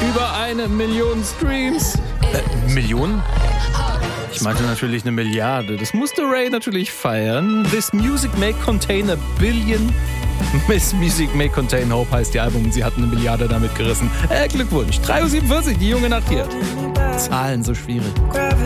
Über 1 Million Streams. Millionen? Ich meinte natürlich 1 Milliarde. Das musste Ray natürlich feiern. This Music May Contain a Billion. Miss Music May Contain Hope heißt die Album. Sie hatten 1 Milliarde damit gerissen. Glückwunsch. 3:47 Uhr, die junge Nacht hier. Zahlen so schwierig.